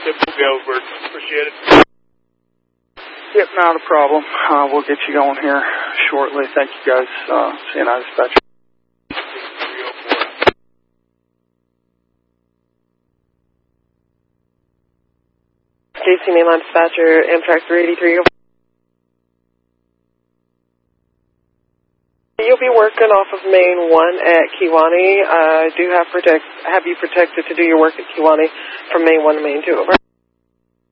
Over. Appreciate it. Yep, not a problem. We'll get you going here shortly. Thank you, guys. CNI dispatcher. JC Mainline dispatcher, Amtrak 383. You'll be working off of Main 1 at Kewanee. I do have you protected to do your work at Kewanee from Main 1 to Main 2, over.